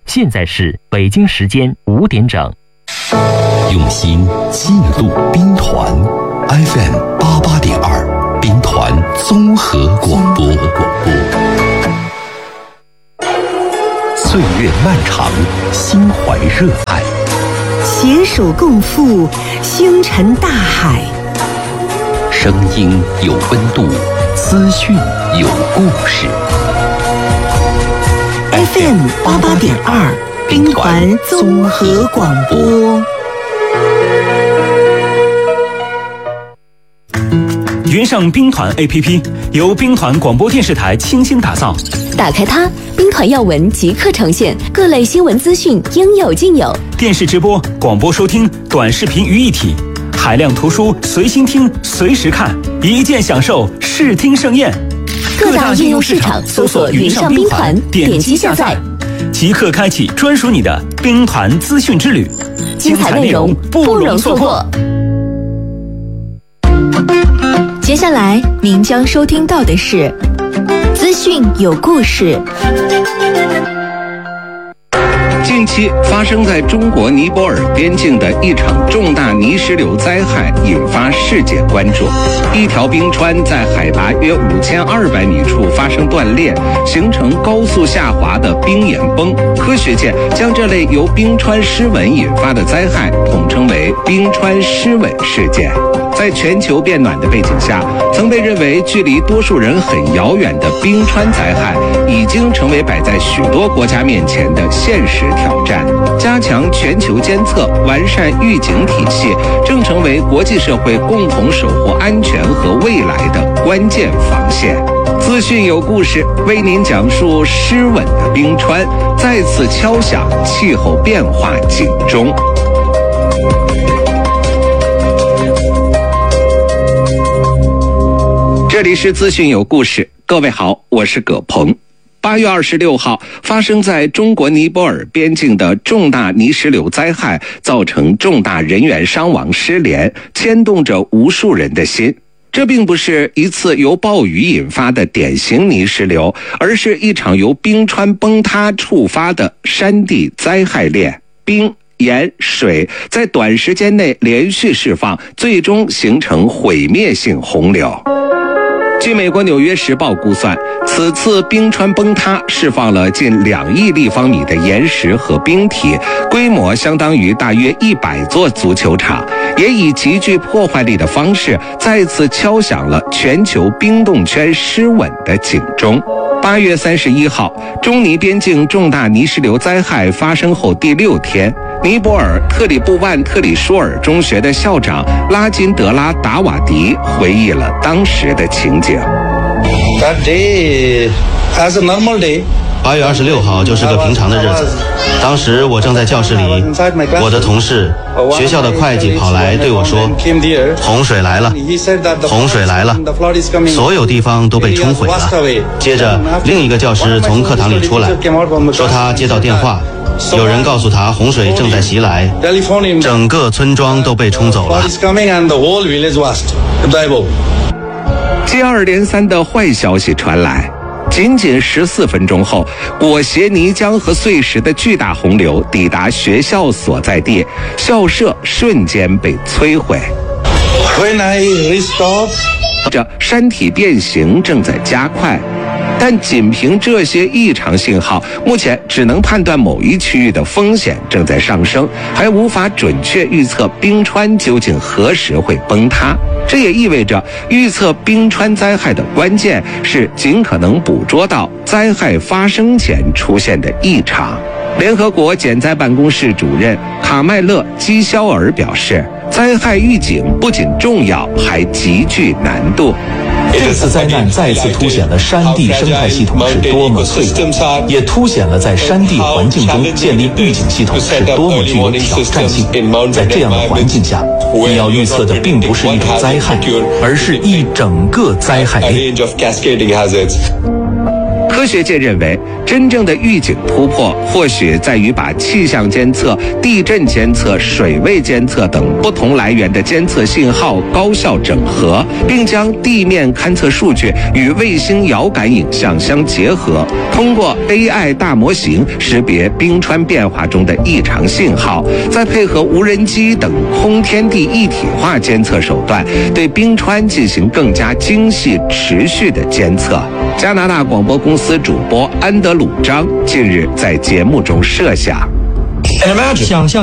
现在是北京时间5点整。 用心记录兵团 FM 88.2兵团综合广播。岁月漫长，心怀热爱， 携手共赴星辰大海。 声音有温度，资讯有故事。 FM 88.2兵团综合广播。 云上兵团 APP 由兵团广播电视台倾心打造， 打开它，兵团要闻即刻呈现，各类新闻资讯应有尽有， 电视直播、广播收听、短视频于一体，海量图书随心听随时看，一键享受视听盛宴。 各大应用市场搜索云上兵团，点击下载， 即刻开启专属你的兵团资讯之旅， 精彩内容不容错过。接下来您将收听到的是资讯有故事。 近期发生在中国尼泊尔边境的一场重大泥石流灾害引发世界关注。一条冰川在海拔约5200米处发生断裂，形成高速下滑的冰岩崩。科学界将这类由冰川失稳引发的灾害统称为冰川失稳事件。在全球变暖的背景下，曾被认为距离多数人很遥远的冰川灾害已经成为摆在许多国家面前的现实挑战。加强全球监测，完善预警体系，正成为国际社会共同守护安全和未来的关键防线。资讯有故事，为您讲述失稳的冰川再次敲响气候变化警钟。这里是资讯有故事，各位好，我是葛鹏。8月26号，发生在中国尼泊尔边境的重大泥石流灾害，造成重大人员伤亡失联，牵动着无数人的心。这并不是一次由暴雨引发的典型泥石流，而是一场由冰川崩塌触发的山地灾害链。冰、盐、水在短时间内连续释放，最终形成毁灭性洪流。据美国《纽约时报》估算，此次冰川崩塌释放了近2亿立方米的岩石和冰体，规模相当于大约100座足球场，也以极具破坏力的方式再次敲响了全球冰冻圈失稳的警钟。8月31号，中尼边境重大泥石流灾害发生后第6天，尼泊尔特里布万特里舒尔中学的校长拉金德拉达瓦迪回忆了当时的情景。 That day, as a normal day, 8月26号就是个平常的日子，当时我正在教室里，我的同事，学校的会计跑来对我说，洪水来了，洪水来了，所有地方都被冲毁了。接着另一个教师从课堂里出来，说他接到电话，有人告诉他洪水正在袭来，整个村庄都被冲走了。 接二连三的坏消息传来，仅仅14分钟后，裹挟泥浆和碎石的巨大洪流抵达学校所在地，校舍瞬间被摧毁。这山体变形正在加快，但仅凭这些异常信号，目前只能判断某一区域的风险正在上升，还无法准确预测冰川究竟何时会崩塌。这也意味着预测冰川灾害的关键是尽可能捕捉到灾害发生前出现的异常。联合国减灾办公室主任卡麦勒·基肖尔表示，灾害预警不仅重要，还极具难度。 这次灾难再次凸显了山地生态系统是多么脆弱，也凸显了在山地环境中建立预警系统是多么具有挑战性。在这样的环境下，你要预测的并不是一种灾害，而是一整个灾害链。 科科学界认为，真正的预警突破或许在于把气象监测、地震监测、水位监测等不同来源的监测信号高效整合，并将地面勘测数据与卫星遥感影像相结合，通过 AI 大模型识别冰川变化中的异常信号，再配合无人机等空天地一体化监测手段，对冰川进行更加精细持续的监测。加拿大广播公司主播安德鲁·张近日在节目中设想， 想象